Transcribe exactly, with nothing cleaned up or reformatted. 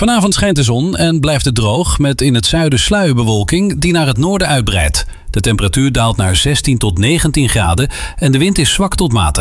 Vanavond schijnt de zon en blijft het droog met in het zuiden sluierbewolking die naar het noorden uitbreidt. De temperatuur daalt naar zestien tot negentien graden en de wind is zwak tot matig.